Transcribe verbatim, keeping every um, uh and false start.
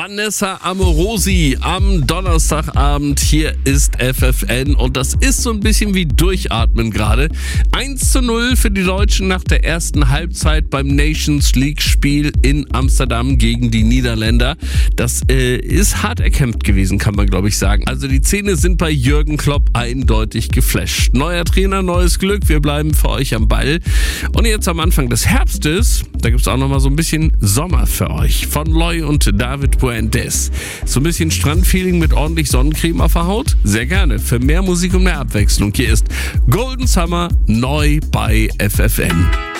Vanessa Amorosi am Donnerstagabend. Hier ist F F N und das ist so ein bisschen wie Durchatmen gerade. eins zu null für die Deutschen nach der ersten Halbzeit beim Nations League Spiel in Amsterdam gegen die Niederländer. Das äh, ist hart erkämpft gewesen, kann man glaube ich sagen. Also die Zähne sind bei Jürgen Klopp eindeutig geflasht. Neuer Trainer, neues Glück, wir bleiben für euch am Ball. Und jetzt am Anfang des Herbstes, da gibt es auch nochmal so ein bisschen Sommer für euch. Von Loy und David Buendes. So ein bisschen Strandfeeling mit ordentlich Sonnencreme auf der Haut? Sehr gerne. Für mehr Musik und mehr Abwechslung. Hier ist Golden Summer neu bei F F N.